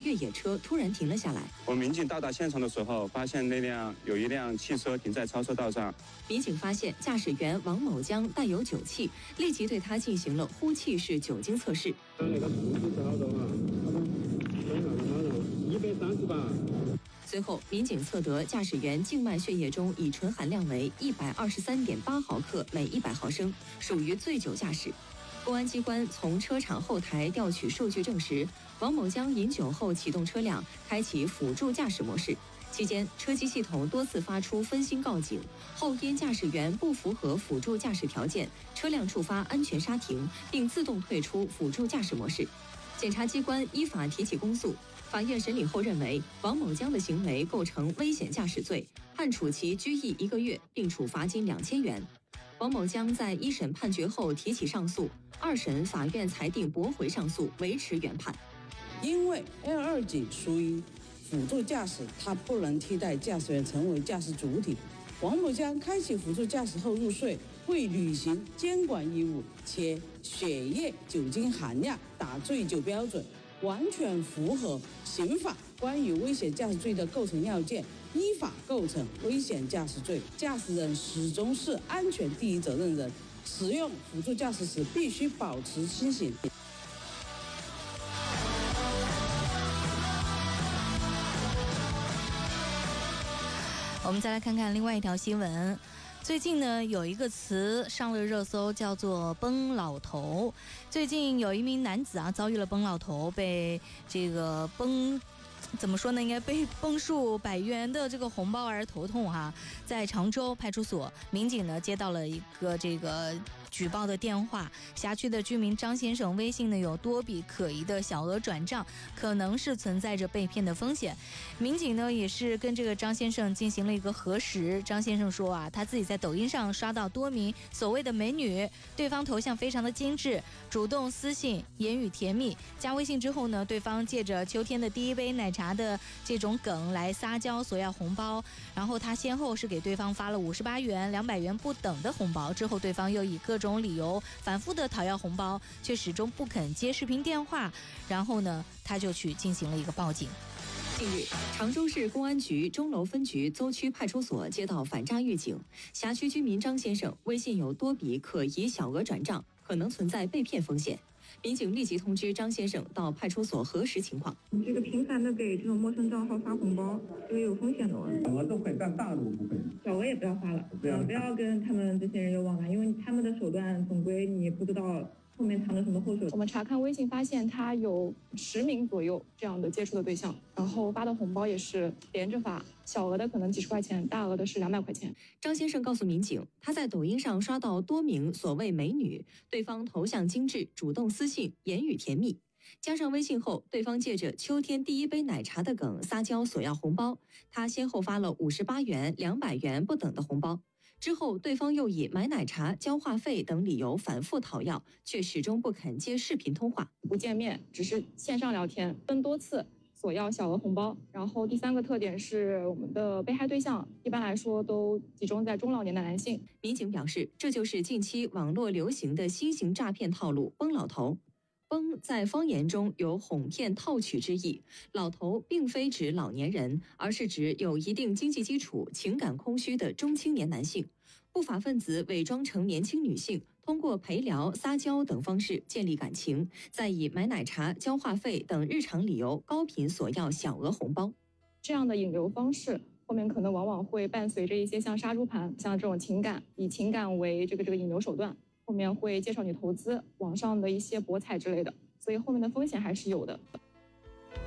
越野车突然停了下来。 我民警到达现场的时候，发现有一辆汽车停在超车道上。 民警发现驾驶员王某江带有酒气，立即对他进行了呼气式酒精测试。 那个数据是好多啊？138。 随后，民警测得驾驶员静脉血液中乙醇含量为123.8毫克每100毫升，属于醉酒驾驶。公安机关从车厂后台调取数据证实，王某江饮酒后启动车辆，开启辅助驾驶模式。期间，车机系统多次发出分心告警，后因驾驶员不符合辅助驾驶条件，车辆触发安全刹停，并自动退出辅助驾驶模式。检察机关依法提起公诉。法院审理后认为，王某江的行为构成危险驾驶罪，判处其拘役1个月，并处罚金2000元。王某江在一审判决后提起上诉，二审法院裁定驳回上诉，维持原判。 因为 L2级属于辅助驾驶，它不能替代驾驶员成为驾驶主体。王某江开启辅助驾驶后入睡，未履行监管义务，且血液酒精含量达醉酒标准，完全符合刑法关于危险驾驶罪的构成要件，依法构成危险驾驶罪。驾驶人始终是安全第一责任人，使用辅助驾驶时必须保持清醒。 我们再来看看另外一条新闻。最近呢，有一个词上了热搜，叫做崩老头。最近有一名男子啊，遭遇了崩老头，被这个怎么说呢？应该被崩数100元的这个红包而头痛哈。在常州派出所，民警呢接到了一个这个举报的电话，辖区的居民张先生微信呢有多笔可疑的小额转账，可能是存在着被骗的风险。民警呢也是跟这个张先生进行了一个核实。张先生说啊，他自己在抖音上刷到多名所谓的美女，对方头像非常的精致，主动私信，言语甜蜜。加微信之后呢，对方借着秋天的第一杯奶茶的这种梗来撒娇索要红包，然后他先后是给对方发了58元、200元不等的红包，之后对方又以各种理由反复的讨要红包，却始终不肯接视频电话，然后呢他就去进行了一个报警。 近日，常州市公安局钟楼分局邹区派出所接到反诈预警，辖区居民张先生微信有多笔可疑小额转账，可能存在被骗风险。民警立即通知张先生到派出所核实情况。 这个频繁的给这种陌生账号发红包，这个有风险的哦。 小额都会，但大额不会。 小额也不要发了，不要跟他们这些人有往来，因为他们的手段总归你不知道后面藏着什么后手。 我们查看微信发现他有10名左右这样的接触的对象，然后发的红包也是连着发，小额的可能几十块钱，大额的是200块钱。 张先生告诉民警，他在抖音上刷到多名所谓美女，对方头像精致，主动私信，言语甜蜜。加上微信后，对方借着秋天第一杯奶茶的梗撒娇索要红包，他先后发了58元、200元不等的红包。之后，对方又以买奶茶、交话费等理由反复讨要，却始终不肯接视频通话， 不见面，只是线上聊天，分多次索要小额红包。然后第3个特点是，我们的被害对象一般来说都集中在中老年的男性。 民警表示，这就是近期网络流行的新型诈骗套路“崩老头”。崩在方言中有哄骗套取之意，老头并非指老年人，而是指有一定经济基础、情感空虚的中青年男性。不法分子伪装成年轻女性，通过陪聊、撒娇等方式建立感情，再以买奶茶、交话费等日常理由高频索要小额红包。 这样的引流方式后面可能往往会伴随着一些像杀猪盘，像这种情感，以情感为这个引流手段，后面会介绍你投资，网上的一些博彩之类的，所以后面的风险还是有的。